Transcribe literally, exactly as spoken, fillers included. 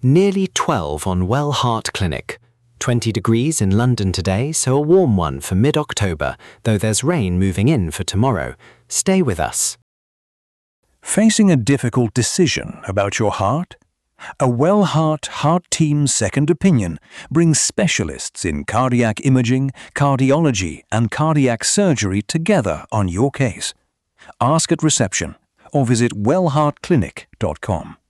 Nearly twelve on Well Heart Clinic. twenty degrees in London today, so a warm one for mid-October, though there's rain moving in for tomorrow. Stay with us. Facing a difficult decision about your heart? A Well Heart Heart Team Second Opinion brings specialists in cardiac imaging, cardiology and cardiac surgery together on your case. Ask at reception or visit well heart clinic dot com.